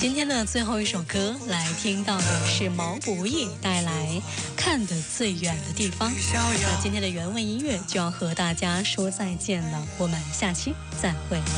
今天的最后一首歌来听到的是毛不易带来《看得最远的地方》。那今天的原味音乐就要和大家说再见了，我们下期再会。